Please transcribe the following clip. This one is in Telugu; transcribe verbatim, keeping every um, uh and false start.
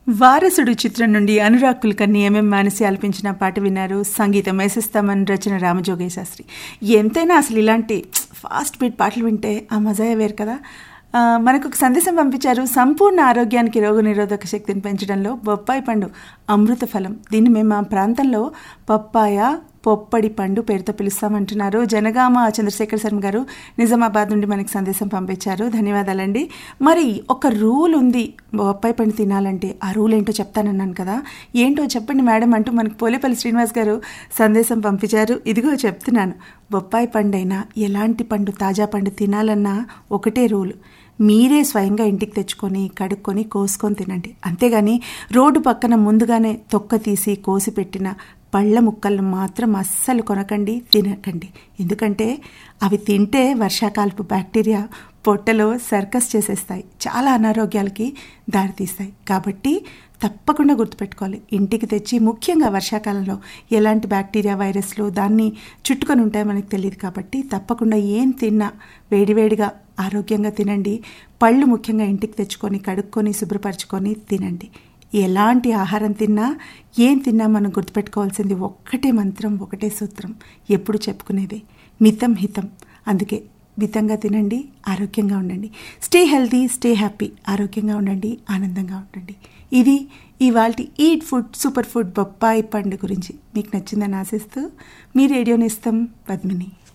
వారసుడు చిత్రం నుండి అనురాగ్ కుల్కర్ని ఎంఎం మానసి ఆలపించిన పాట విన్నారు. సంగీతం ఎస్ఎస్ తమన్, రచన రామజోగయ్య శాస్త్రి. ఎంతైనా అసలు ఇలాంటి ఫాస్ట్ బీట్ పాటలు వింటే ఆ మజాయే వేరు కదా. మనకు ఒక సందేశం పంపించారు. సంపూర్ణ ఆరోగ్యానికి రోగనిరోధక శక్తిని పెంచడంలో బొప్పాయి పండు అమృత ఫలం. దీన్ని మేము మా ప్రాంతంలో పప్పాయ పొప్పడి పండు పేరుతో పిలుస్తామంటున్నారు. జనగామ చంద్రశేఖర్ శర్మ గారు నిజామాబాద్ నుండి మనకి సందేశం పంపించారు. ధన్యవాదాలండి. మరి ఒక రూల్ ఉంది బొప్పాయి పండు తినాలంటే. ఆ రూల్ ఏంటో చెప్తానన్నాను కదా, ఏంటో చెప్పండి మేడం అంటూ మనకు పోలేపల్లి శ్రీనివాస్ గారు సందేశం పంపించారు. ఇదిగో చెప్తున్నాను. బొప్పాయి పండైనా ఎలాంటి పండు తాజా పండు తినాలన్నా ఒకటే రూల్, మీరే స్వయంగా ఇంటికి తెచ్చుకొని కడుక్కొని కోసుకొని తినండి. అంతేగాని రోడ్డు పక్కన ముందుగానే తొక్క తీసి కోసి పెట్టిన పళ్ళ ముక్కలను మాత్రం అస్సలు కొనకండి, తినకండి. ఎందుకంటే అవి తింటే వర్షాకాలపు బ్యాక్టీరియా పొట్టలో సర్కస్ చేసేస్తాయి, చాలా అనారోగ్యాలకి దారితీస్తాయి. కాబట్టి తప్పకుండా గుర్తుపెట్టుకోవాలి. ఇంటికి తెచ్చి, ముఖ్యంగా వర్షాకాలంలో ఎలాంటి బ్యాక్టీరియా వైరస్లు దాన్ని చుట్టుకొని ఉంటాయో మనకు తెలియదు. కాబట్టి తప్పకుండా ఏం తిన్నా వేడివేడిగా ఆరోగ్యంగా తినండి. పళ్ళు ముఖ్యంగా ఇంటికి తెచ్చుకొని కడుక్కొని శుభ్రపరచుకొని తినండి. ఎలాంటి ఆహారం తిన్నా ఏం తిన్నా మనం గుర్తుపెట్టుకోవాల్సింది ఒక్కటే మంత్రం, ఒకటే సూత్రం, ఎప్పుడు చెప్పుకునేదే మితం హితం. అందుకే మితంగా తినండి, ఆరోగ్యంగా ఉండండి. Stay healthy, stay happy. ఆరోగ్యంగా ఉండండి, ఆనందంగా ఉండండి. ఇది ఇవాల్టి ఈట్ ఫుడ్ సూపర్ ఫుడ్ బొప్పాయి పండు గురించి. మీకు నచ్చిందని ఆశిస్తూ మీ రేడియో నేస్తం పద్మిని.